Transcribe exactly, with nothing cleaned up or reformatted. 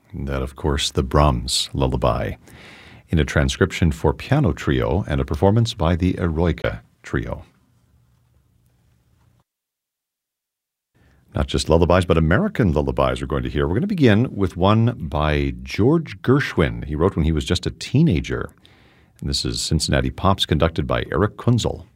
And that, of course, the Brahms Lullaby, in a transcription for piano trio and a performance by the Eroica Trio. Not just lullabies, but American lullabies we're going to hear. We're going to begin with one by George Gershwin. He wrote when he was just a teenager. And this is Cincinnati Pops, conducted by Eric Kunzel.